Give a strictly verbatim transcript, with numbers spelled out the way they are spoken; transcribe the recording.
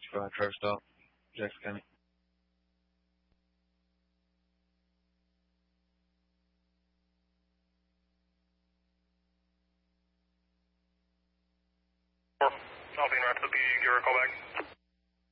uh, Trevor Stop, Jackson County. I'll be in right to the P D. Give her a call back.